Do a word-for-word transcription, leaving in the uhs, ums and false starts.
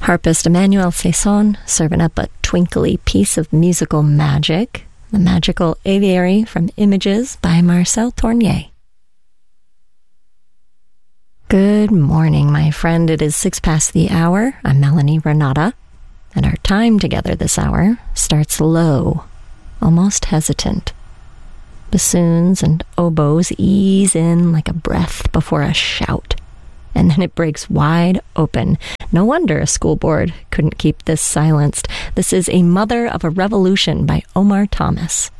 Harpist Emmanuel Saison serving up a twinkly piece of musical magic, The Magical Aviary from Images by Marcel Tournier. Good morning, my friend. It is six past the hour. I'm Melanie Renata, and our time together this hour starts low, almost hesitant. Bassoons and oboes ease in like a breath before a shout, and then it breaks wide open. No wonder a school board couldn't keep this silenced. This is A Mother of a Revolution by Omar Thomas.